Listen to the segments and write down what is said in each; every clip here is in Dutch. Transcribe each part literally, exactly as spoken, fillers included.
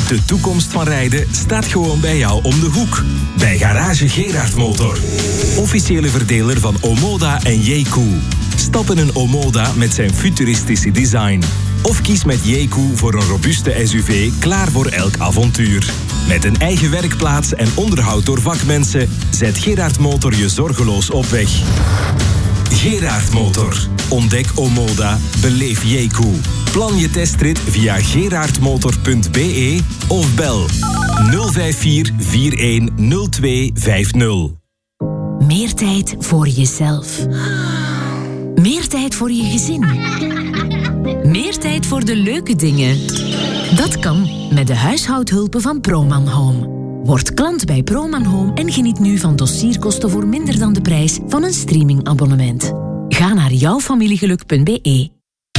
De toekomst van rijden staat gewoon bij jou om de hoek. Bij Garage Gerard Motor. Officiële verdeler van Omoda en Jeku. Stap in een Omoda met zijn futuristische design. Of kies met Jeku voor een robuuste S U V klaar voor elk avontuur. Met een eigen werkplaats en onderhoud door vakmensen zet Gerard Motor je zorgeloos op weg. Gerard Motor. Ontdek Omoda. Beleef Jeku. Plan je testrit via gerardmotor punt b e of bel nul vijf vier vier een nul twee vijf nul. Meer tijd voor jezelf. Meer tijd voor je gezin. Meer tijd voor de leuke dingen. Dat kan met de huishoudhulpen van Proman Home. Word klant bij Proman Home en geniet nu van dossierkosten voor minder dan de prijs van een streamingabonnement. Ga naar jouwfamiliegeluk punt b e.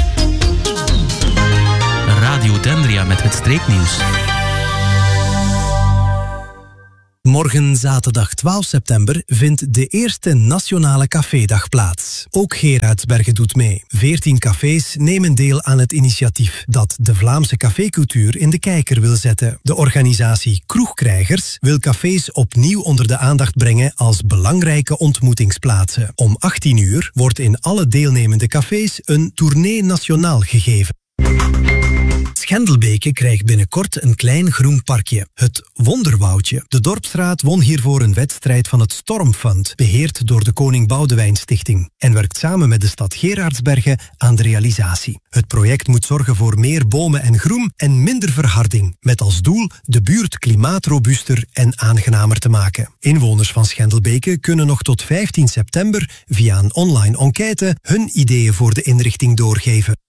Radio Dendria met het streeknieuws. Morgen zaterdag twaalf september vindt de eerste Nationale Cafédag plaats. Ook Gerardsbergen doet mee. Veertien cafés nemen deel aan het initiatief dat de Vlaamse cafécultuur in de kijker wil zetten. De organisatie Kroegkrijgers wil cafés opnieuw onder de aandacht brengen als belangrijke ontmoetingsplaatsen. Om achttien uur wordt in alle deelnemende cafés een tournee nationaal gegeven. Schendelbeke krijgt binnenkort een klein groen parkje. Het Wonderwoudje. De Dorpsraad won hiervoor een wedstrijd van het Stormfund, beheerd door de Koning Boudewijn Stichting, en werkt samen met de stad Gerardsbergen aan de realisatie. Het project moet zorgen voor meer bomen en groen en minder verharding, met als doel de buurt klimaatrobuuster en aangenamer te maken. Inwoners van Schendelbeke kunnen nog tot vijftien september via een online enquête hun ideeën voor de inrichting doorgeven.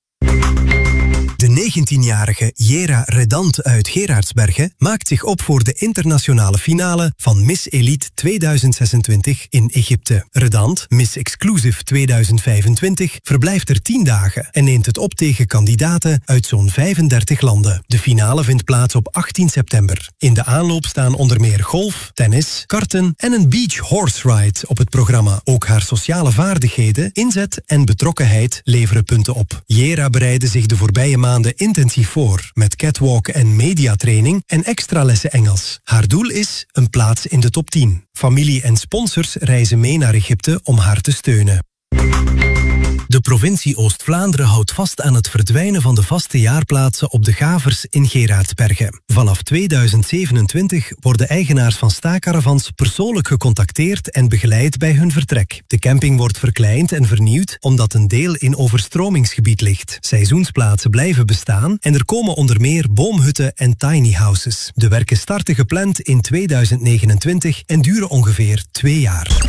De negentienjarige Jera Redant uit Gerardsbergen maakt zich op voor de internationale finale van Miss Elite tweeduizend zesentwintig in Egypte. Redant, Miss Exclusive tweeduizend vijfentwintig, verblijft er tien dagen en neemt het op tegen kandidaten uit zo'n vijfendertig landen. De finale vindt plaats op achttien september. In de aanloop staan onder meer golf, tennis, karten en een beach horse ride op het programma. Ook haar sociale vaardigheden, inzet en betrokkenheid leveren punten op. Jera bereidde zich de voorbije maanden maanden intensief voor, met catwalk en mediatraining en extra lessen Engels. Haar doel is een plaats in de top tien. Familie en sponsors reizen mee naar Egypte om haar te steunen. De provincie Oost-Vlaanderen houdt vast aan het verdwijnen van de vaste jaarplaatsen op de Gavers in Gerardsbergen. Vanaf tweeduizend zevenentwintig worden eigenaars van staacaravans persoonlijk gecontacteerd en begeleid bij hun vertrek. De camping wordt verkleind en vernieuwd omdat een deel in overstromingsgebied ligt. Seizoensplaatsen blijven bestaan en er komen onder meer boomhutten en tiny houses. De werken starten gepland in tweeduizend negenentwintig en duren ongeveer twee jaar.